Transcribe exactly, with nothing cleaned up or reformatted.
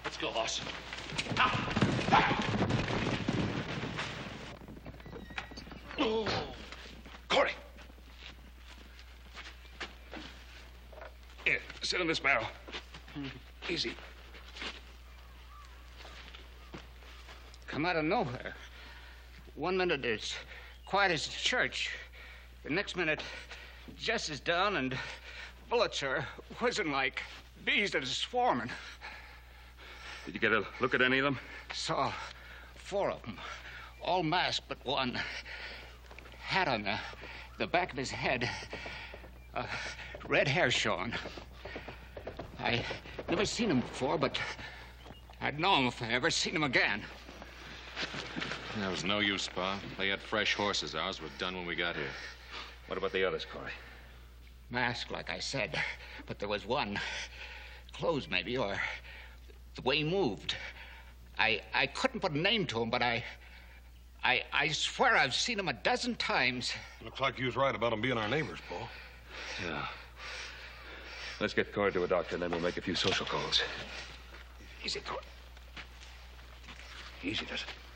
Let's go, boss. Oh. Corey. Here, sit on this barrel. Easy. Come out of nowhere. One minute it's quiet as a church. The next minute, Jess is down and bullets are whizzing like bees that are swarming. Did you get a look at any of them? Saw four of them, all masked but one. Hat on the, the back of his head. Uh, red hair showing. I never seen him before, but I'd know him if I ever seen him again. There was no use, Pa. They had fresh horses. Ours were done when we got here. What about the others, Corey? Masked, like I said, but there was one. Clothes, maybe, or the way he moved. I I couldn't put a name to him, but I... I I swear I've seen him a dozen times. Looks like you was right about him being our neighbors, Paul. Yeah. Let's get Corey to a doctor, and then we'll make a few social calls. Easy, Corey. Easy, does it?